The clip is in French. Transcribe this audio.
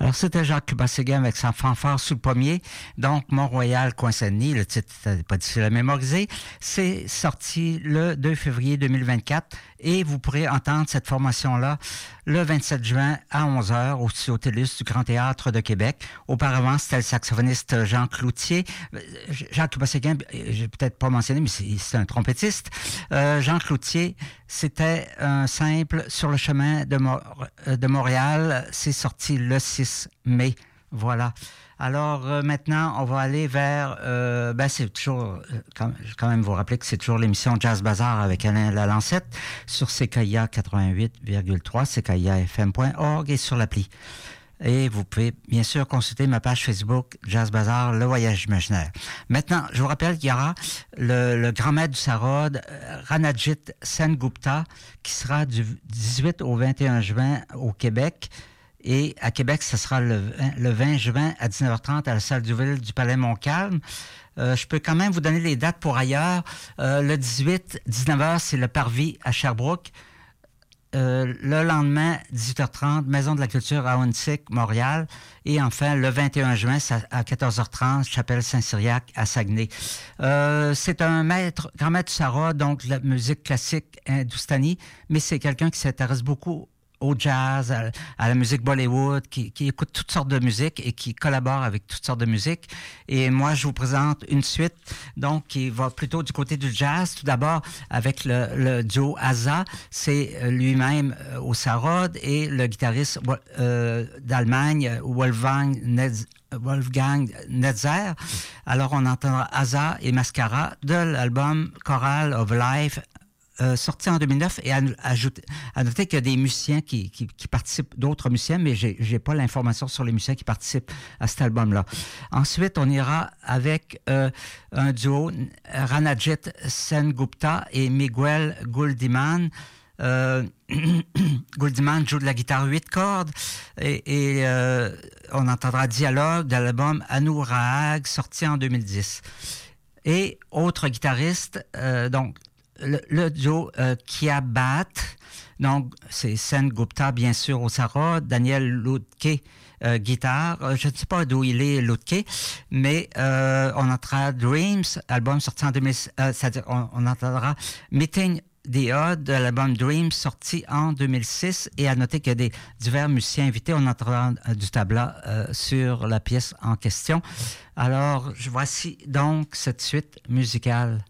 Alors, c'était Jacques Basséguin avec sa fanfare sous le pommier. Donc, Mont-Royal, Coin-Saint-Denis, le titre n'est pas difficile à mémoriser. C'est sorti le 2 février 2024 et vous pourrez entendre cette formation-là le 27 juin à 11h au studio TELUS du Grand Théâtre de Québec. Auparavant, c'était le saxophoniste Jean Cloutier. Jacques Basséguin, j'ai peut-être pas mentionné, mais c'est un trompettiste. Jean Cloutier, c'était un simple sur le chemin de Montréal. C'est sorti le 6 mai. Voilà. Alors maintenant, on va aller vers... c'est toujours... quand même vous rappeler que c'est toujours l'émission Jazz Bazaar avec Alain Lalancette sur CKIA 88,3, ckiafm.org et sur l'appli. Et vous pouvez bien sûr consulter ma page Facebook Jazz Bazaar, le voyage imaginaire. Maintenant, je vous rappelle qu'il y aura le grand maître du Sarod, Ranajit Sengupta, qui sera du 18 au 21 juin au Québec. Et à Québec, ce sera le 20 juin à 19h30 à la salle du Ville du Palais Montcalm. Je peux quand même vous donner les dates pour ailleurs. Le 18, 19h, c'est le Parvis à Sherbrooke. Le lendemain, 18h30, Maison de la Culture à Huntsic, Montréal. Et enfin, le 21 juin, à 14h30, Chapelle Saint-Cyriaque à Saguenay. C'est un grand maître du Sarod, donc la musique classique hindoustanie, mais c'est quelqu'un qui s'intéresse beaucoup au jazz, à la musique Bollywood, qui écoute toutes sortes de musique et qui collabore avec toutes sortes de musique. Et moi, je vous présente une suite, donc, qui va plutôt du côté du jazz. Tout d'abord, avec le duo Asa, c'est lui-même au Sarod, et le guitariste d'Allemagne, Wolfgang Netzer. Alors, on entendra Asa et Mascara de l'album Choral of Life, sorti en 2009, et à noter qu'il y a des musiciens qui participent, d'autres musiciens, mais j'ai pas l'information sur les musiciens qui participent à cet album-là. Ensuite, on ira avec un duo, Ranajit Sengupta et Miguel Guldiman. Guldiman joue de la guitare 8 cordes et on entendra Dialogue de l'album Anurag, sorti en 2010. Et autre guitariste, donc le duo Kiabat, donc c'est Sen Gupta bien sûr au Sarod, Daniel Loutke guitare, je ne sais pas d'où il est Loutke, mais on entendra Dreams, album sorti en 2000, c'est-à-dire on entendra Meeting the Odd de l'album Dreams sorti en 2006, et à noter qu'il y a divers musiciens invités. On entendra du tabla sur la pièce en question. Alors voici donc cette suite musicale.